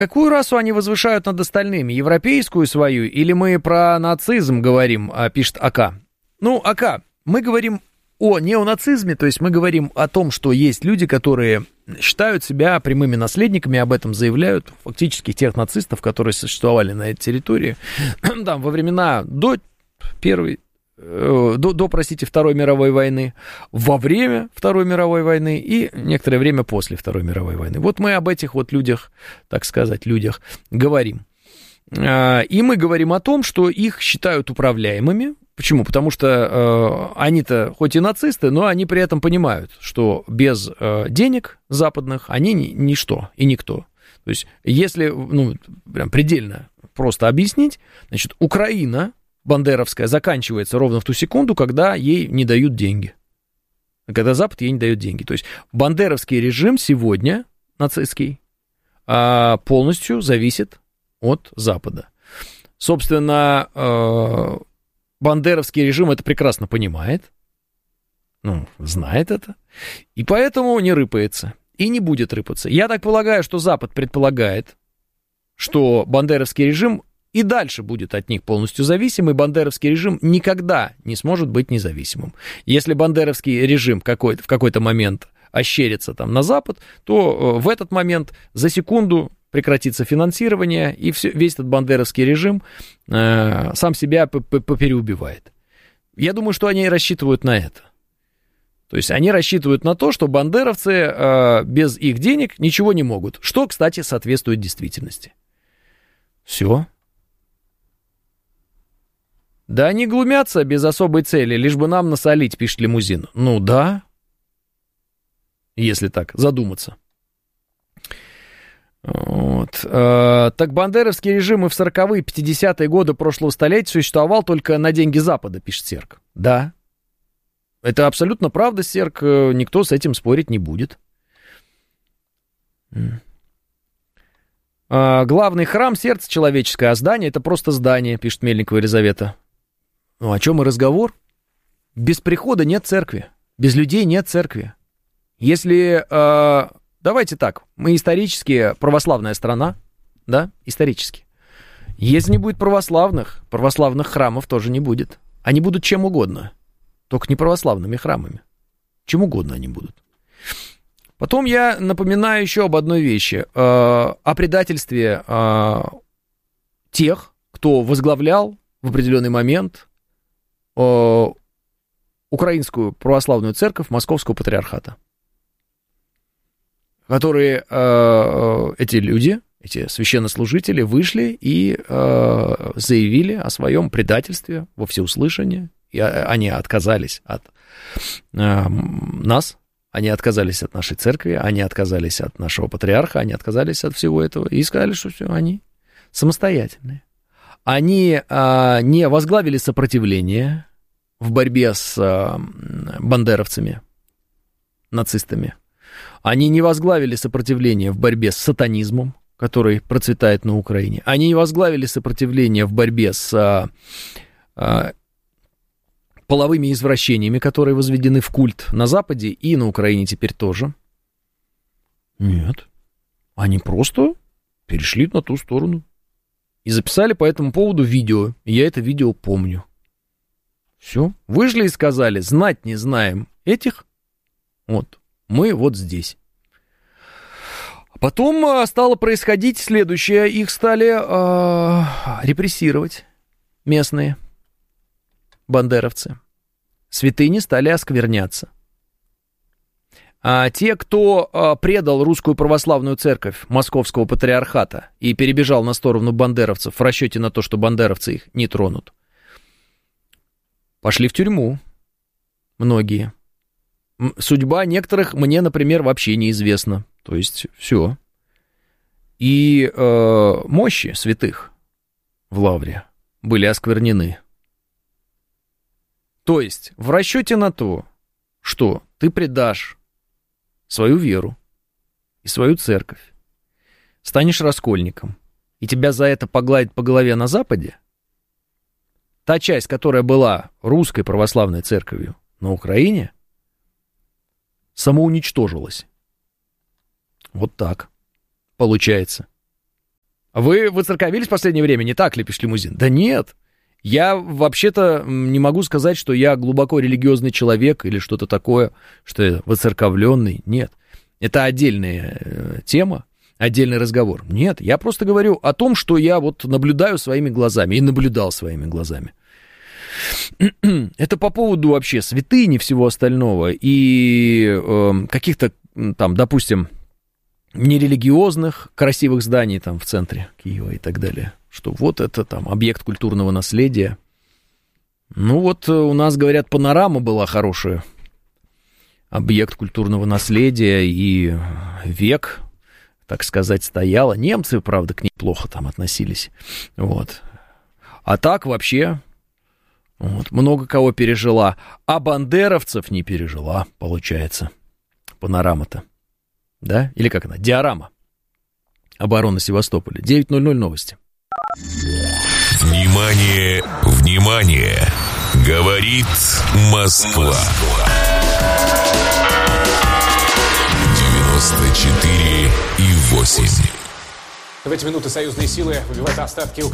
Какую расу они возвышают над остальными? Европейскую свою? Или мы про нацизм говорим, пишет АК? Ну, АК, мы говорим о неонацизме, то есть мы говорим о том, что есть люди, которые считают себя прямыми наследниками, об этом заявляют фактически тех нацистов, которые существовали на этой территории там, во времена до Второй мировой войны, во время Второй мировой войны и некоторое время после Второй мировой войны. Вот мы об этих вот людях, так сказать, говорим. И мы говорим о том, что их считают управляемыми. Почему? Потому что они-то хоть и нацисты, но они при этом понимают, что без денег западных они ничто и никто. То есть, если прям предельно просто объяснить, значит, Украина бандеровская заканчивается ровно в ту секунду, когда ей не дают деньги. Когда Запад ей не дает деньги. То есть, бандеровский режим сегодня, нацистский, полностью зависит от Запада. Собственно, бандеровский режим это прекрасно понимает, знает это, и поэтому не рыпается, и не будет рыпаться. Я так полагаю, что Запад предполагает, что бандеровский режим и дальше будет от них полностью зависим, и бандеровский режим никогда не сможет быть независимым. Если бандеровский режим в какой-то момент ощерится там на Запад, то в этот момент за секунду прекратится финансирование, и весь этот бандеровский режим сам себя попереубивает. Я думаю, что они рассчитывают на это. То есть они рассчитывают на то, что бандеровцы без их денег ничего не могут, что, кстати, соответствует действительности. Все. Да они глумятся без особой цели, лишь бы нам насолить, пишет Лимузин. Ну да, если так задуматься. Вот. Так бандеровский режим и в 40-е, 50-е годы прошлого столетия существовал только на деньги Запада, пишет Серк. Да, это абсолютно правда, Серк, никто с этим спорить не будет. Главный храм — сердце человеческое, а здание — это просто здание, пишет Мельникова Елизавета. Ну, о чем и разговор? Без прихода нет церкви, без людей нет церкви. Если... Давайте так, мы исторически православная страна, да, исторически. Если не будет православных храмов тоже не будет. Они будут чем угодно, только не православными храмами. Чем угодно они будут. Потом я напоминаю еще об одной вещи, о предательстве тех, кто возглавлял в определенный момент Украинскую православную церковь Московского патриархата. Которые эти люди, эти священнослужители вышли и заявили о своем предательстве во всеуслышание. И они отказались от нас, они отказались от нашей церкви, они отказались от нашего патриарха, они отказались от всего этого и сказали, что все, они самостоятельные. Они не возглавили сопротивление в борьбе с бандеровцами, нацистами. Они не возглавили сопротивление в борьбе с сатанизмом, который процветает на Украине. Они не возглавили сопротивление в борьбе с половыми извращениями, которые возведены в культ на Западе и на Украине теперь тоже. Нет. Они просто перешли на ту сторону. И записали по этому поводу видео. И я это видео помню. Все. Вышли и сказали, знать не знаем этих. Вот. Мы вот здесь. Потом стало происходить следующее. Их стали репрессировать местные бандеровцы. Святыни стали оскверняться. А те, кто предал русскую православную церковь Московского патриархата и перебежал на сторону бандеровцев в расчете на то, что бандеровцы их не тронут, пошли в тюрьму. Многие. Судьба некоторых мне, например, вообще неизвестна. То есть все. И мощи святых в лавре были осквернены. То есть в расчете на то, что ты предашь свою веру и свою церковь, станешь раскольником, и тебя за это погладят по голове на Западе, та часть, которая была русской православной церковью на Украине, самоуничтожилась. Вот так получается. Вы воцерковились в последнее время, не так ли, пишет Лимузин? Да нет. Я вообще-то не могу сказать, что я глубоко религиозный человек или что-то такое, что я воцерковленный. Нет. Это отдельная тема, отдельный разговор. Нет, я просто говорю о том, что я вот наблюдаю своими глазами и наблюдал своими глазами. Это по поводу вообще святыни всего остального и каких-то там, допустим, нерелигиозных красивых зданий там в центре Киева и так далее. Что вот это там объект культурного наследия. Ну вот у нас, говорят, панорама была хорошая. Объект культурного наследия и век, так сказать, стояла. Немцы, правда, к ней плохо там относились. Вот. А так вообще вот, много кого пережила. А бандеровцев не пережила, получается. Панорама-то. Да? Или как она? Диорама. Оборона Севастополя. 9:00 новости. Внимание, внимание! Говорит Москва. 94,8. В эти минуты союзные силы выбивают остатки